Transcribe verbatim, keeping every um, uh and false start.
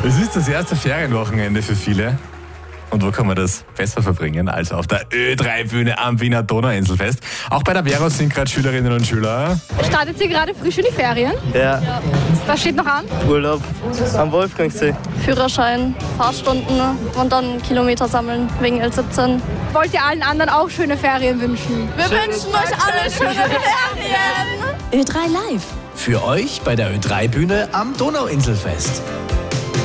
Es ist das erste Ferienwochenende für viele. Und wo kann man das besser verbringen als auf der Ö drei Bühne am Wiener Donauinselfest? Auch bei der Veros sind gerade Schülerinnen und Schüler. Startet sie gerade frisch in die Ferien? Ja. ja. Was steht noch an? Urlaub am Wolfgangsee. Führerschein, Fahrstunden und dann Kilometer sammeln wegen L siebzehn. Wollt ihr allen anderen auch schöne Ferien wünschen? Wir Schöne wünschen euch alle schöne Ferien! Ö drei Live. Für euch bei der Ö drei Bühne am Donauinselfest.